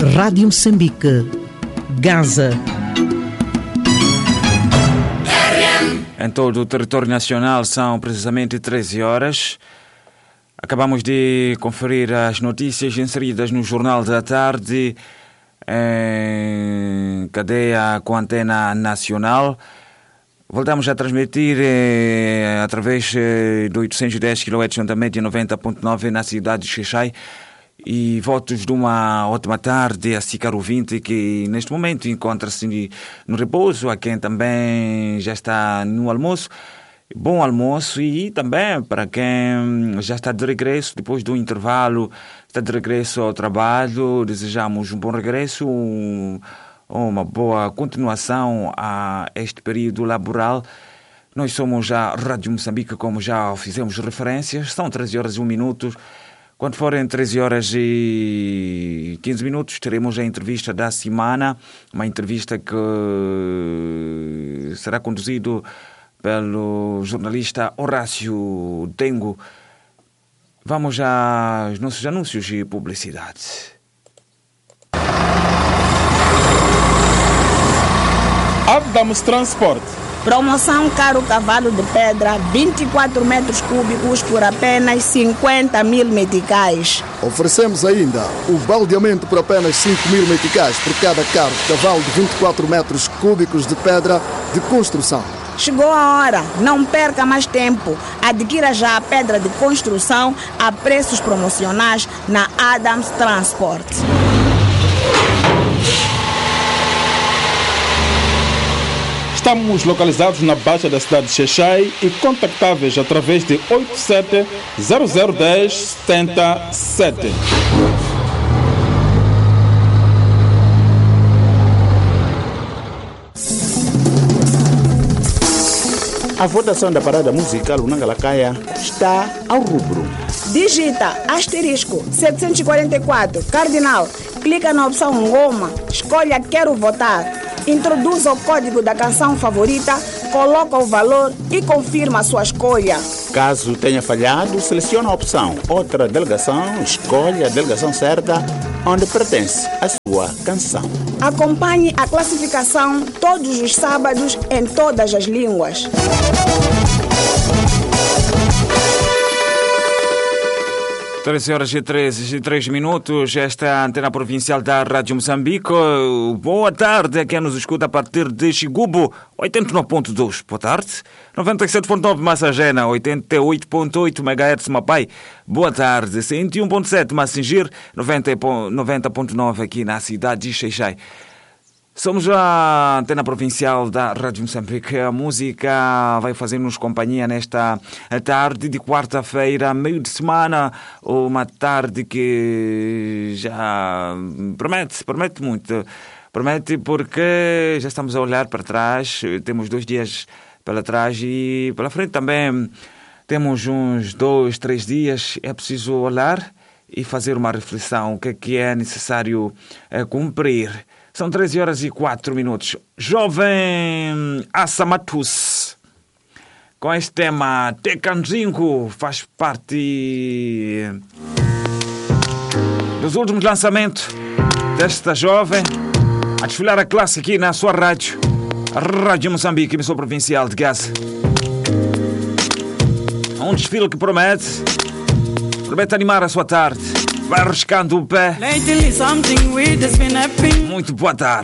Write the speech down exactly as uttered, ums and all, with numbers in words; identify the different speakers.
Speaker 1: Rádio Moçambique, Gaza.
Speaker 2: Em todo o território nacional são precisamente treze horas. Acabamos de conferir as notícias inseridas no Jornal da Tarde em cadeia com antena nacional. Voltamos a transmitir eh, através eh, do oitocentos e dez quilohertz juntamente noventa ponto nove na cidade de Xai. E votos de uma ótima tarde a si, caro ouvinte, que neste momento encontra-se no repouso, a quem também já está no almoço. Bom almoço, e também para quem já está de regresso, depois do intervalo, está de regresso ao trabalho, desejamos um bom regresso, um, uma boa continuação a este período laboral. Nós somos a Rádio Moçambique, como já fizemos referências, são treze horas e um minuto. Quando forem treze horas e quinze minutos, teremos a entrevista da semana, uma entrevista que será conduzida pelo jornalista Horácio Dengo. Vamos aos nossos anúncios e publicidade.
Speaker 3: Adams Transporte.
Speaker 4: Promoção Caro Cavalo de Pedra, vinte e quatro metros cúbicos por apenas cinquenta mil meticais.
Speaker 5: Oferecemos ainda o baldeamento por apenas cinco mil meticais por cada carro de cavalo de vinte e quatro metros cúbicos de pedra de construção.
Speaker 4: Chegou a hora, não perca mais tempo. Adquira já a pedra de construção a preços promocionais na Adams Transport.
Speaker 3: Estamos localizados na Baixa da cidade de Xai e contactáveis através de oito sete zero zero um zero sete sete. A votação da parada musical Unangalakaya está ao rubro.
Speaker 4: Digita asterisco setecentos e quarenta e quatro, cardinal, clica na opção Ngoma, escolha Quero Votar. Introduza o código da canção favorita, coloca o valor e confirma a sua escolha.
Speaker 6: Caso tenha falhado, selecione a opção Outra Delegação, escolhe a delegação certa onde pertence a sua canção.
Speaker 4: Acompanhe a classificação todos os sábados em todas as línguas.
Speaker 2: treze horas e treze e três minutos, esta é a antena provincial da Rádio Moçambique. Boa tarde a quem nos escuta a partir de Xigubo, oitenta e nove ponto dois. Boa tarde. noventa e sete ponto nove Massagena, oitenta e oito ponto oito megahertz Mapai. Boa tarde. cento e um ponto sete Massingir, noventa ponto nove aqui na cidade de Xai-Xai. Somos a antena provincial da Rádio Moçambique. A música vai fazer-nos companhia nesta tarde de quarta-feira, meio de semana, uma tarde que já promete, promete muito. Promete porque já estamos a olhar para trás, temos dois dias pela trás e pela frente também temos uns dois, três dias. É preciso olhar e fazer uma reflexão, o que é que é necessário cumprir. São treze horas e quatro minutos. Jovem Assamatus, com este tema Tecanzinho, faz parte dos últimos lançamentos desta jovem a desfilar a classe aqui na sua rádio, a Rádio Moçambique, emissora provincial de Gaza. Um desfile que promete, promete animar a sua tarde. Vai arriscando o pé. Muito boa tarde.